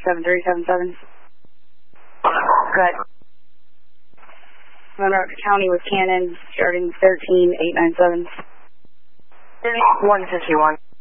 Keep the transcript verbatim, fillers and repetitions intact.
seven three seven seven. Good. Monroe County with Cannon, starting thirteen eight nine seven. one fifty-one.